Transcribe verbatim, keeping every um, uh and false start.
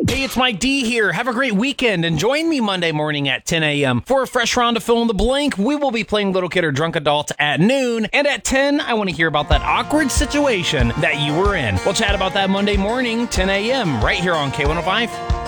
Hey, it's Mike D here. Have a great weekend and join me Monday morning at ten a.m. for a fresh round of Fill in the Blank. We will be playing Little Kid or Drunk Adult at noon. And at ten, I want to hear about that awkward situation that you were in. We'll chat about that Monday morning, ten a.m. right here on K one oh five.